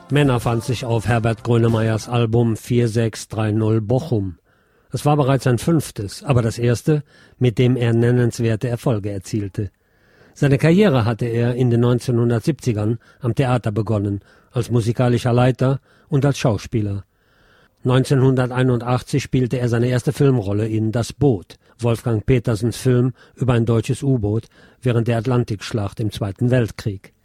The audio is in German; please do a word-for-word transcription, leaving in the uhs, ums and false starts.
Männer fand sich auf Herbert Grönemeyers Album vier sechs drei null Bochum. Es war bereits sein fünftes, aber das erste, mit dem er nennenswerte Erfolge erzielte. Seine Karriere hatte er in den neunzehnhundertsiebzigern am Theater begonnen, als musikalischer Leiter und als Schauspieler. neunzehnhunderteinundachtzig spielte er seine erste Filmrolle in Das Boot, Wolfgang Petersens Film über ein deutsches U-Boot während der Atlantikschlacht im Zweiten Weltkrieg.